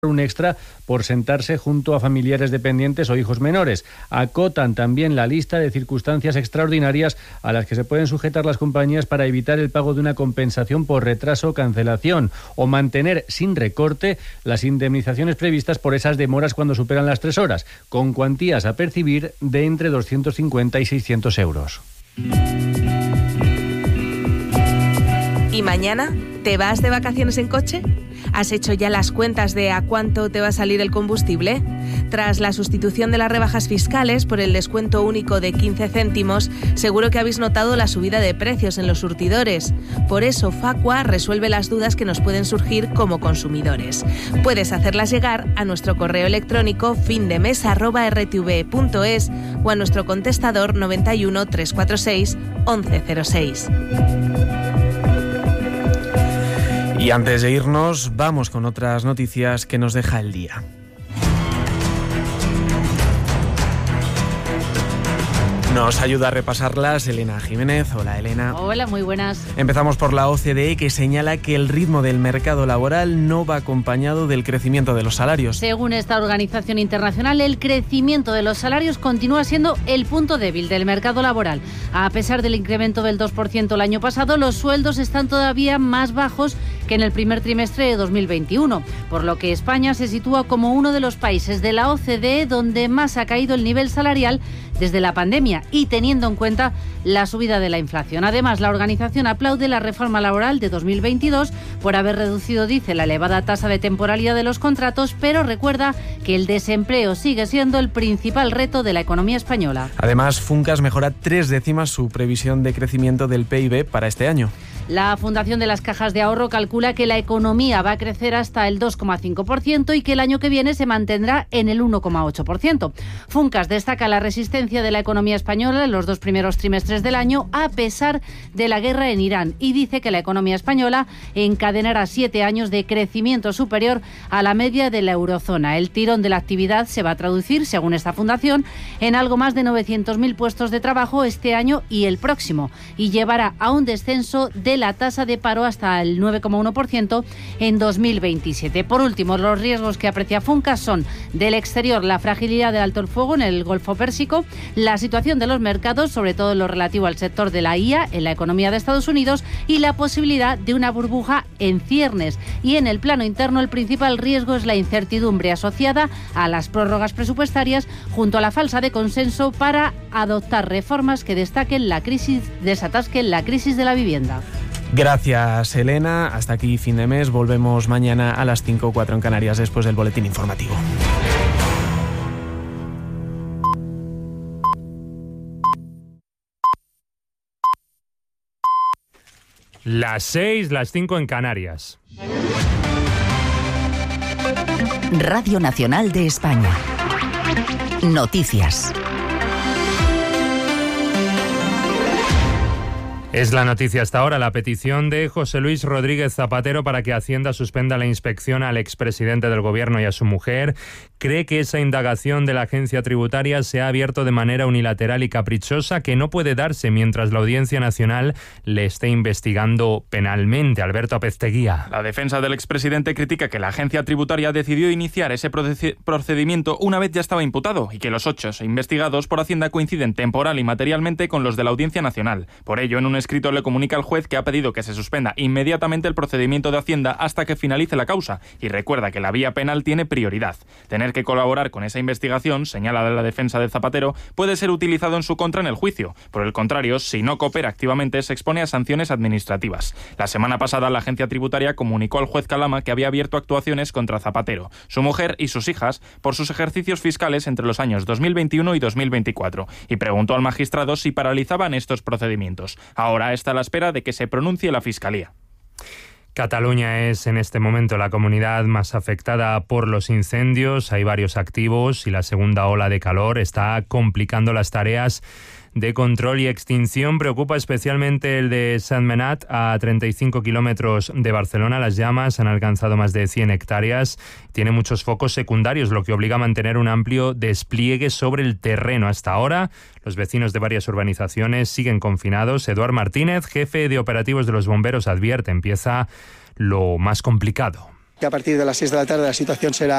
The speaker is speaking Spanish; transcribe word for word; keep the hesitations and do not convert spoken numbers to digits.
un extra por sentarse junto a familiares dependientes o hijos menores. Acotan también la lista de circunstancias extraordinarias a las que se pueden sujetar las compañías para evitar el pago de una compensación por retraso o cancelación, o mantener sin recorte las indemnizaciones previstas por esas demoras cuando superan las tres horas, con cuantías a percibir de entre doscientos cincuenta y seiscientos euros. ¿Y mañana? ¿Te vas de vacaciones en coche? ¿Has hecho ya las cuentas de a cuánto te va a salir el combustible? Tras la sustitución de las rebajas fiscales por el descuento único de quince céntimos, seguro que habéis notado la subida de precios en los surtidores. Por eso Facua resuelve las dudas que nos pueden surgir como consumidores. Puedes hacerlas llegar a nuestro correo electrónico findemes arroba r t v punto es o a nuestro contestador noventa y uno, trescientos cuarenta y seis, once cero seis. Y antes de irnos, vamos con otras noticias que nos deja el día. Nos ayuda a repasarlas Elena Jiménez. Hola, Elena. Hola, muy buenas. Empezamos por la O C D E, que señala que el ritmo del mercado laboral no va acompañado del crecimiento de los salarios. Según esta organización internacional, el crecimiento de los salarios continúa siendo el punto débil del mercado laboral. A pesar del incremento del dos por ciento el año pasado, los sueldos están todavía más bajos que en el primer trimestre de dos mil veintiuno, por lo que España se sitúa como uno de los países de la O C D E donde más ha caído el nivel salarial desde la pandemia y teniendo en cuenta la subida de la inflación. Además, la organización aplaude la reforma laboral de dos mil veintidós por haber reducido, dice, la elevada tasa de temporalidad de los contratos, pero recuerda que el desempleo sigue siendo el principal reto de la economía española. Además, Funcas mejora tres décimas su previsión de crecimiento del P I B para este año. La Fundación de las Cajas de Ahorro calcula que la economía va a crecer hasta el dos coma cinco por ciento y que el año que viene se mantendrá en el uno coma ocho por ciento. Funcas destaca la resistencia de la economía española en los dos primeros trimestres del año a pesar de la guerra en Irán y dice que la economía española encadenará siete años de crecimiento superior a la media de la eurozona. El tirón de la actividad se va a traducir, según esta fundación, en algo más de novecientos mil puestos de trabajo este año y el próximo y llevará a un descenso de la tasa de paro hasta el nueve coma uno por ciento en dos mil veintisiete. Por último, los riesgos que aprecia Funcas son del exterior la fragilidad del alto el fuego en el Golfo Pérsico, la situación de los mercados, sobre todo en lo relativo al sector de la I A en la economía de Estados Unidos y la posibilidad de una burbuja en ciernes. Y en el plano interno el principal riesgo es la incertidumbre asociada a las prórrogas presupuestarias junto a la falsa de consenso para adoptar reformas que destaquen la crisis, desatasquen la crisis de la vivienda. Gracias, Elena. Hasta aquí fin de mes. Volvemos mañana a las cinco o cuatro en Canarias después del boletín informativo. Las seis, las cinco en Canarias. Radio Nacional de España. Noticias. Es la noticia hasta ahora, la petición de José Luis Rodríguez Zapatero para que Hacienda suspenda la inspección al expresidente del Gobierno y a su mujer. Cree que esa indagación de la agencia tributaria se ha abierto de manera unilateral y caprichosa, que no puede darse mientras la Audiencia Nacional le esté investigando penalmente. Alberto Apezteguía. La defensa del expresidente critica que la agencia tributaria decidió iniciar ese procedimiento una vez ya estaba imputado y que los ocho investigados por Hacienda coinciden temporal y materialmente con los de la Audiencia Nacional. Por ello, en un escrito le comunica al juez que ha pedido que se suspenda inmediatamente el procedimiento de Hacienda hasta que finalice la causa y recuerda que la vía penal tiene prioridad. Tener que colaborar con esa investigación, señala la defensa de Zapatero, puede ser utilizado en su contra en el juicio. Por el contrario, si no coopera activamente, se expone a sanciones administrativas. La semana pasada, la agencia tributaria comunicó al juez Calama que había abierto actuaciones contra Zapatero, su mujer y sus hijas por sus ejercicios fiscales entre los años dos mil veintiuno y dos mil veinticuatro y preguntó al magistrado si paralizaban estos procedimientos. Ahora está a la espera de que se pronuncie la Fiscalía. Cataluña es en este momento la comunidad más afectada por los incendios. Hay varios activos y la segunda ola de calor está complicando las tareas de control y extinción. Preocupa especialmente el de Sentmenat, a treinta y cinco kilómetros de Barcelona. Las llamas han alcanzado más de cien hectáreas. Tiene muchos focos secundarios, lo que obliga a mantener un amplio despliegue sobre el terreno. Hasta ahora, los vecinos de varias urbanizaciones siguen confinados. Eduard Martínez, jefe de operativos de los bomberos, advierte, empieza lo más complicado. Que a partir de las seis de la tarde la situación será